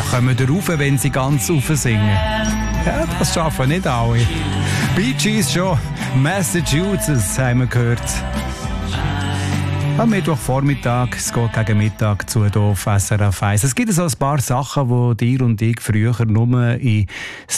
kommen rauf, wenn sie ganz rauf singen. Ja, das schaffen nicht alle. Bee Gees schon. Massachusetts haben wir gehört. Am Mittwochvormittag, es geht gegen Mittag zu hier auf SRF 1. Es gibt so ein paar Sachen, die dir und ich früher nur in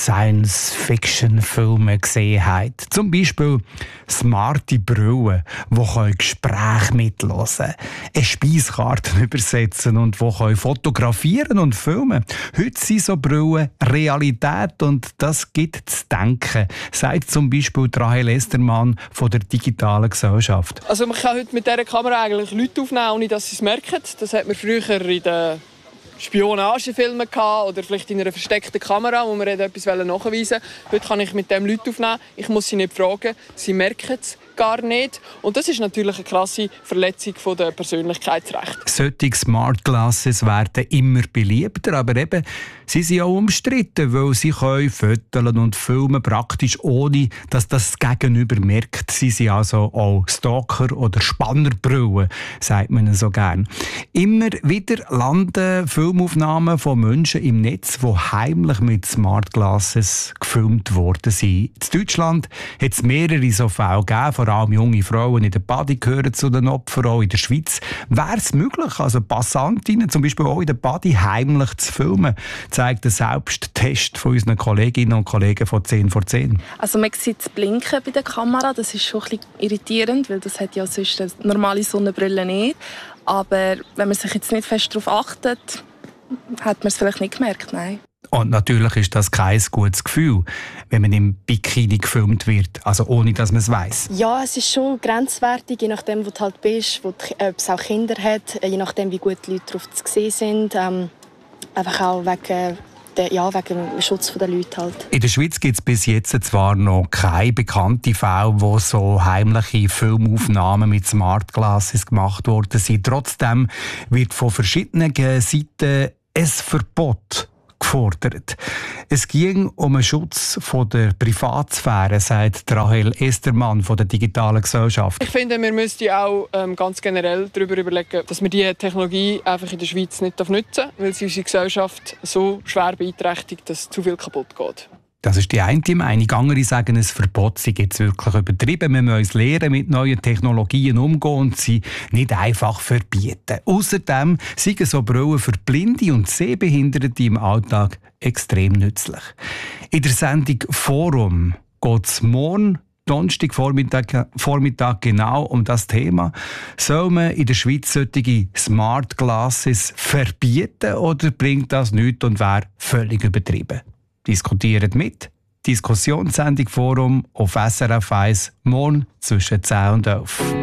Science-Fiction-Filmen gesehen haben. Zum Beispiel smarte Brillen, die Gespräche mithören können, eine Speiskarte übersetzen und die fotografieren und filmen. Heute sind so Brillen Realität und das gibt zu denken, sagt zum Beispiel Rahel Estermann von der Digitalen Gesellschaft. Also man kann heute mit dieser Kamera eigentlich Leute aufnehmen, ohne dass sie es merken. Das hat man früher in den Spionagefilmen gehabt, oder vielleicht in einer versteckten Kamera, wo man etwas nachweisen wollte. Heute kann ich mit dem Leute aufnehmen. Ich muss sie nicht fragen. Sie merken es gar nicht. Und das ist natürlich eine krasse Verletzung der Persönlichkeitsrechte. Solche Smart Glasses werden immer beliebter, aber eben, sie sind auch umstritten, weil sie können fotografieren und filmen praktisch ohne, dass das Gegenüber merkt. Sie sind also auch Stalker oder Spannerbrillen, sagt man so gern. Immer wieder landen Filmaufnahmen von Menschen im Netz, die heimlich mit Smart Glasses gefilmt worden sind. In Deutschland hat es mehrere so Fälle gegeben, vor allem junge Frauen in der Body gehören zu den Opfern, auch in der Schweiz. Wäre es möglich, also Passantinnen zum Beispiel auch in der Body heimlich zu filmen, zeigt der Selbsttest von unseren Kolleginnen und Kollegen von 10 vor 10. Also man sieht das Blinken bei der Kamera, das ist schon ein bisschen irritierend, weil das hat ja sonst eine normale Sonnenbrille nicht. Aber wenn man sich jetzt nicht fest darauf achtet, hat man es vielleicht nicht gemerkt, nein. Und natürlich ist das kein gutes Gefühl, wenn man im Bikini gefilmt wird, also ohne dass man es weiss. Ja, es ist schon grenzwertig, je nachdem, wo du halt bist, ob es auch Kinder hat, je nachdem, wie gut die Leute darauf zu sehen sind. Einfach auch wegen dem Schutz der Leute halt. In der Schweiz gibt es bis jetzt zwar noch keine bekannten Fälle, wo so heimliche Filmaufnahmen mit Smart Glasses gemacht worden sind. Trotzdem wird von verschiedenen Seiten ein Verbot gefordert. Es ging um den Schutz von der Privatsphäre, sagt Rahel Estermann von der Digitalen Gesellschaft. Ich finde, wir müssten auch ganz generell darüber überlegen, dass wir diese Technologie einfach in der Schweiz nicht nutzen dürfen, weil sie unsere Gesellschaft so schwer beeinträchtigt, dass zu viel kaputt geht. Das ist die eine Meinung. Andere sagen, ein Verbot sei jetzt wirklich übertrieben. Wir müssen uns lernen, mit neuen Technologien umgehen und sie nicht einfach verbieten. Außerdem seien so Brillen für Blinde und Sehbehinderte im Alltag extrem nützlich. In der Sendung «Forum» geht es morgen Donnerstagvormittag genau um das Thema. Soll man in der Schweiz solche Smart Glasses verbieten oder bringt das nichts und wäre völlig übertrieben? Diskutiert mit. Diskussionssendung Forum auf SRF 1 morgen zwischen 10 und 11.